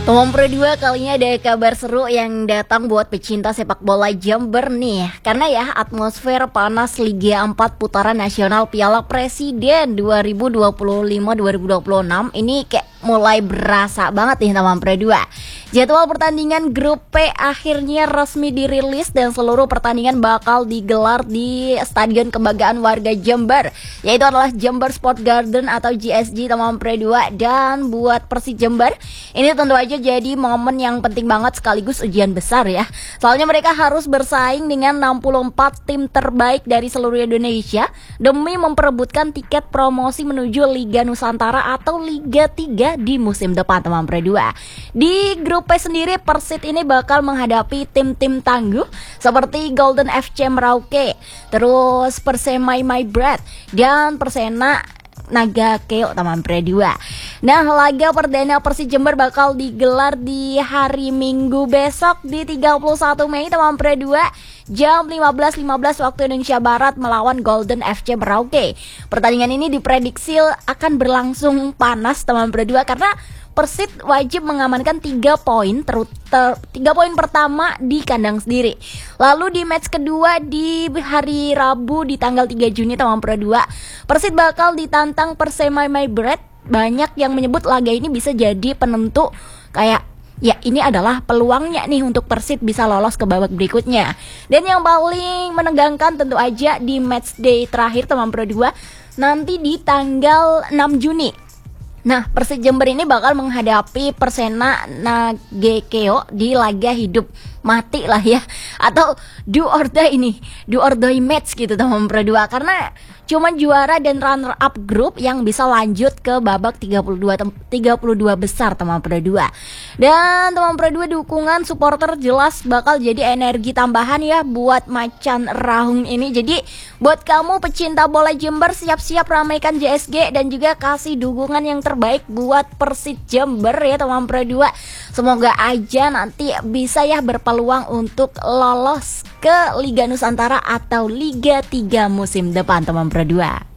Teman Pro 2 kali ini ada kabar seru yang datang buat pecinta sepak bola Jember nih. Karena ya atmosfer panas Liga 4 putaran nasional Piala Presiden 2025-2026 ini kayak mulai berasa banget nih teman Pro 2. Jadwal pertandingan grup P akhirnya resmi dirilis dan seluruh pertandingan bakal digelar di Stadion Kebanggaan Warga Jember, yaitu adalah Jember Sport Garden atau JSG teman Pro 2. Dan buat Persib Jember ini tentu aja jadi momen yang penting banget sekaligus ujian besar ya. Soalnya mereka harus bersaing dengan 64 tim terbaik dari seluruh Indonesia demi memperebutkan tiket promosi menuju Liga Nusantara atau Liga 3 di musim depan teman Pro 2. Di grup P sendiri Persib ini bakal menghadapi tim-tim tangguh seperti Golden FC Merauke, terus Persema My Bread dan Persena Naga Keo teman Pro 2. Nah, laga perdana Persib Jember bakal digelar di hari Minggu besok di 31 Mei teman Pro 2 jam 15.15 waktu Indonesia Barat melawan Golden FC Merauke. Pertandingan ini diprediksi akan berlangsung panas teman Pro 2 karena Persib wajib mengamankan 3 poin 3 poin pertama di kandang sendiri. Lalu di match kedua di hari Rabu di tanggal 3 Juni teman Pro 2, Persib bakal ditantang Persema My Bread. Banyak yang menyebut laga ini bisa jadi penentu, kayak ya ini adalah peluangnya nih untuk Persib bisa lolos ke babak berikutnya. Dan yang paling menegangkan tentu aja di match day terakhir teman Pro 2 nanti di tanggal 6 Juni. Nah, Persib Jember ini bakal menghadapi Persena Nagekeo di laga hidup mati lah ya, atau do or die match gitu teman Pro 2, karena cuma juara dan runner up grup yang bisa lanjut ke babak 32 besar teman Pro 2. Dan teman Pro 2 dukungan supporter jelas bakal jadi energi tambahan ya buat Macan Rahung ini. Jadi buat kamu pecinta bola Jember, siap-siap ramaikan JSG dan juga kasih dukungan yang terbaik buat Persib Jember ya teman Pro 2. Semoga aja nanti bisa ya berpeluang untuk lolos ke Liga Nusantara atau Liga 3 musim depan teman Pro 2.